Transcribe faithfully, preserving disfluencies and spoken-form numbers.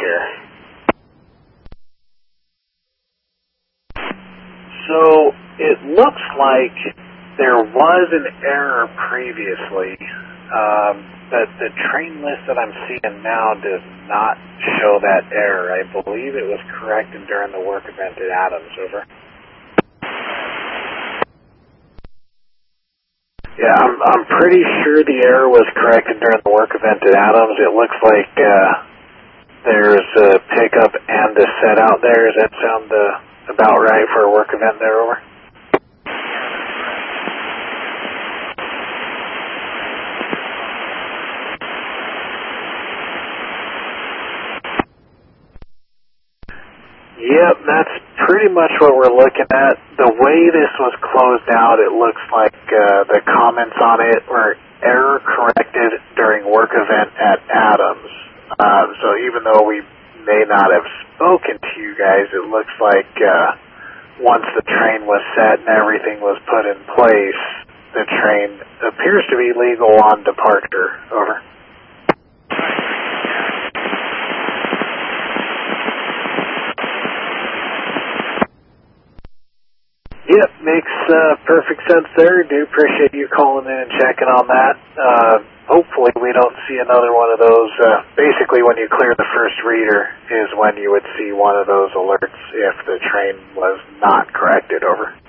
here. So it looks like there was an error previously, um, but the train list that I'm seeing now does not show that error. I believe it was corrected during the work event at Adams. Over. Yeah, I'm, I'm pretty sure the error was corrected during the work event at Adams. It looks like uh, there's a pickup and a set out there. Does that sound uh, about right for a work event there? Over. Yep, that's pretty much what we're looking at. The way this was closed out, it looks like uh, the comments on it were error corrected during work event at Adams. Uh, so even though we may not have spoken to you guys, it looks like uh, once the train was set and everything was put in place, the train appears to be legal on departure. Over. Yep, makes uh, perfect sense there. Do appreciate you calling in and checking on that. Uh, hopefully we don't see another one of those. Uh, basically, when you clear the first reader is when you would see one of those alerts if the train was not corrected. Over.